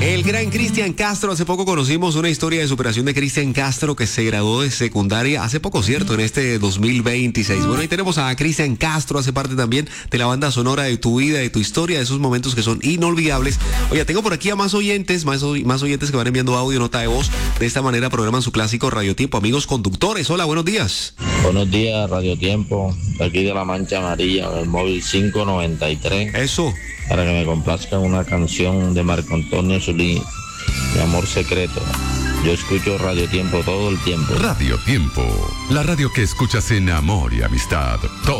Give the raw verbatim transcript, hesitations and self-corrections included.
El gran Cristian Castro, hace poco conocimos una historia de superación de Cristian Castro que se graduó de secundaria hace poco, ¿cierto? En este dos mil veintiséis. Bueno, ahí tenemos a Cristian Castro, hace parte también de la banda sonora de tu vida, de tu historia, de esos momentos que son inolvidables. Oye, tengo por aquí a más oyentes, más, más oyentes que van enviando audio, nota de voz. De esta manera programan su clásico Radio Tiempo. Amigos conductores, hola, buenos días. Buenos días, Radio Tiempo, de aquí de la Mancha Amarilla, del móvil cinco noventa y tres. Eso. Para que me complazcan una canción de Marco Antonio Solí, Mi Amor Secreto. Yo escucho Radio Tiempo todo el tiempo. Radio Tiempo, la radio que escuchas en amor y amistad.